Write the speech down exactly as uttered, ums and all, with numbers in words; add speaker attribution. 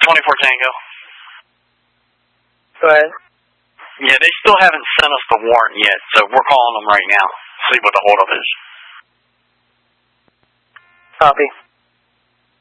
Speaker 1: twenty-four Tango.
Speaker 2: Go ahead.
Speaker 1: Yeah, they still haven't sent us the warrant yet, so we're calling them right now. See what the holdup is.
Speaker 2: Copy.